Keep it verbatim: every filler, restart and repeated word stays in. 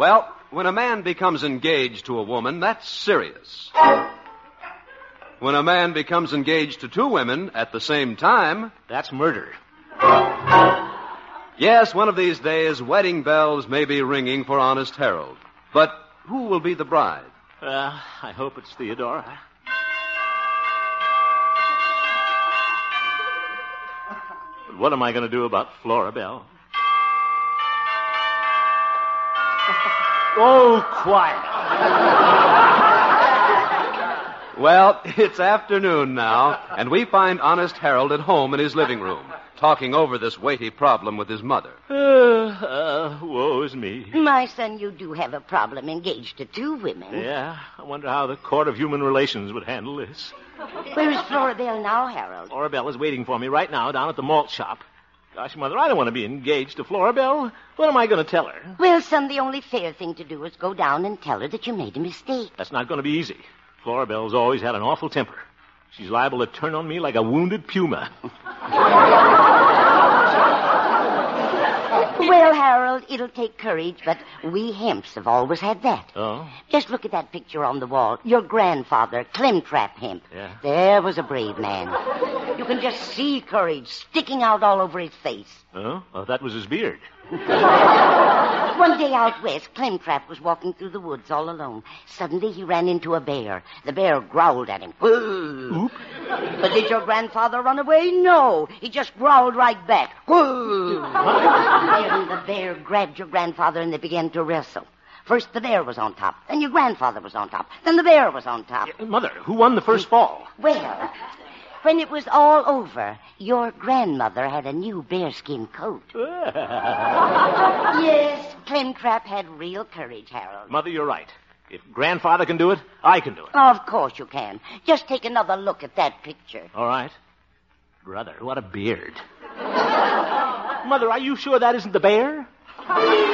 Well, when a man becomes engaged to a woman, that's serious. When a man becomes engaged to two women at the same time... That's murder. Yes, one of these days, wedding bells may be ringing for Honest Harold. But who will be the bride? Uh, I hope it's Theodora. But what am I going to do about Flora Belle? Oh, quiet. Well, it's afternoon now, and we find Honest Harold at home in his living room, talking over this weighty problem with his mother. Uh, uh, woe is me. My son, you do have a problem engaged to two women. Yeah, I wonder how the Court of Human Relations would handle this. Where is Flora Belle now, Harold? Flora Belle is waiting for me right now down at the malt shop. Gosh, Mother, I don't want to be engaged to Flora Belle. What am I going to tell her? Well, son, the only fair thing to do is go down and tell her that you made a mistake. That's not going to be easy. Flora Belle's always had an awful temper. She's liable to turn on me like a wounded puma. Well, Harold, it'll take courage, but we Hemps have always had that. Oh? Just look at that picture on the wall. Your grandfather, Clemtrap Hemp. Yeah. There was a brave man. You can just see courage sticking out all over his face. Oh? Well, that was his beard. One day out west, Clemtrap was walking through the woods all alone. Suddenly he ran into a bear. The bear growled at him. Oop. But did your grandfather run away? No. He just growled right back. Then the bear grabbed your grandfather and they began to wrestle. First the bear was on top. Then your grandfather was on top. Then the bear was on top. Yeah, Mother, who won the first fall? Well, when it was all over, your grandmother had a new bearskin coat. Yes, Clemtrap had real courage, Harold. Mother, you're right. If Grandfather can do it, I can do it. Of course you can. Just take another look at that picture. All right. Brother, what a beard. Mother, are you sure that isn't the bear?